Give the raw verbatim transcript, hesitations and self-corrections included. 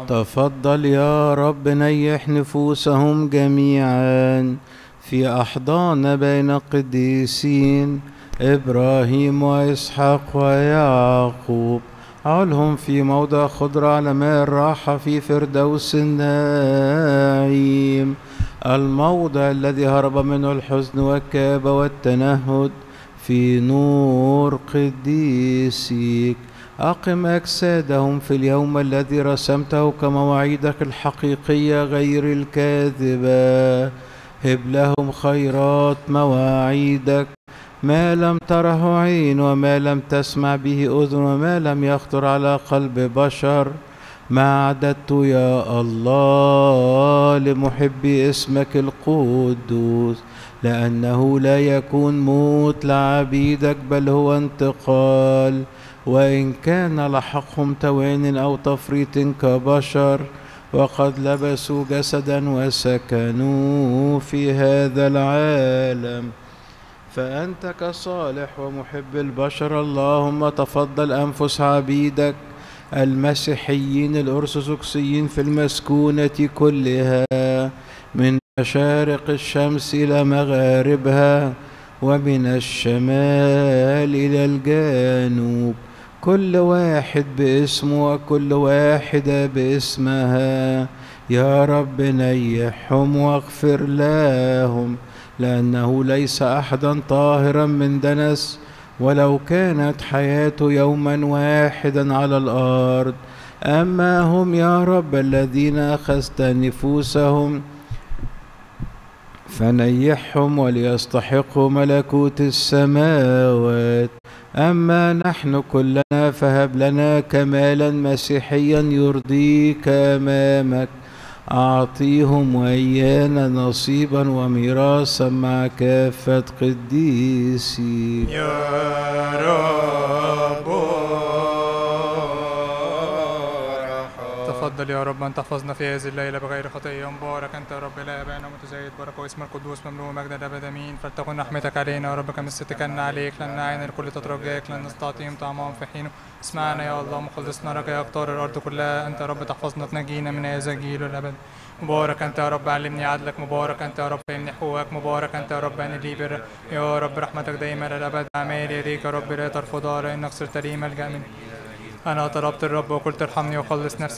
تفضل يا رب نيح نفوسهم جميعا في أحضان بين القديسين إبراهيم وإسحاق ويعقوب. علهم في موضع خضرة على ماء الراحة في فردوس النعيم، الموضع الذي هرب منه الحزن والكآبة والتنهد، في نور قديسيك. أقم أجسادهم في اليوم الذي رسمته كمواعيدك الحقيقية غير الكاذبة. هب لهم خيرات مواعيدك، ما لم تره عين وما لم تسمع به أذن وما لم يخطر على قلب بشر، ما أعددت يا الله لمحبي اسمك القدوس، لأنه لا يكون موت لعبيدك بل هو انتقال، وإن كان لحقهم توان أو تفريط كبشر، وقد لبسوا جسدا وسكنوا في هذا العالم. فأنت كصالح ومحب البشر اللهم تفضل أنفس عبيدك المسيحيين الأرثوذكسيين في المسكونة كلها، من مشارق الشمس إلى مغاربها ومن الشمال إلى الجنوب، كل واحد باسمه وكل واحدة باسمها. يا رب نيحهم واغفر لهم، لأنه ليس أحدا طاهرا من دنس ولو كانت حياته يوما واحدا على الأرض. أما هم يا رب الذين أخذت نفوسهم فنيحهم وليستحقوا ملكوت السماوات. أما نحن كلنا فهب لنا كمالا مسيحيا يرضيك أمامك، أعطيهم وإيانا نصيبا وميراثا مع كافة قديسي يا رب. تفضل يا رب أن تحفظنا في هذه الليلة بغير خطية. مبارك أنت يا رب لا أبانا متزايد بركة واسم القدوس مملوء مجدا الأبد آمين. فلتكن رحمتك علينا يا رب كما استكنا عليك، لن نعين الكل تترجاك، لن نستعطيهم طعامهم في حينه. اسمعنا يا الله مخلصنا رجاء أقطار الأرض كلها. أنت يا رب تحفظنا تنجينا من هذا الجيل الأبد. مبارك أنت يا رب علمني عدلك، مبارك أنت يا رب فهمني حقوقك، مبارك أنت يا رب أن لي بر. يا رب رحمتك دائما للأبد. أعمال يديك يا رب لا ترفضها، لأنك صرت لي ملجأ منك. أنا طلبت الرب وقلت ارحمني وخلص نفسي.